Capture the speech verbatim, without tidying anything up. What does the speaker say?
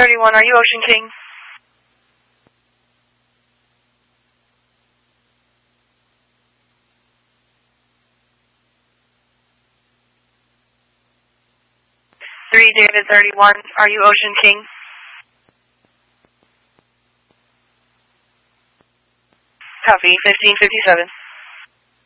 thirty-one, are you Ocean King? three, David thirty-one, are you Ocean King? Copy, fifteen fifty-seven.